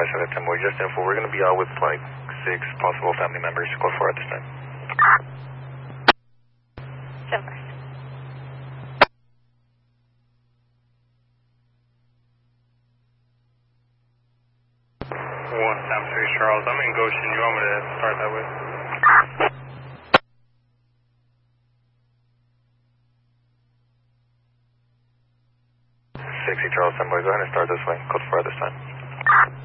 5710 boy, just info. We're going to be out with like 6 possible family members. Code 4 at this time. Show first. One Sam 3 Charles. I'm in Goshen. You want me to start that way? 60 Charles 10 boy, go ahead and start this way. Code 4 at this time.